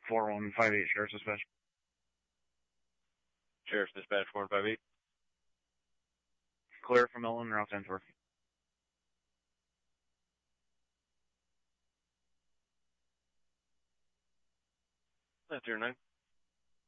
4158, Sheriff's Dispatch. Sheriff's Dispatch 4158. Clear from Milton, Route 10 4. That's your 9.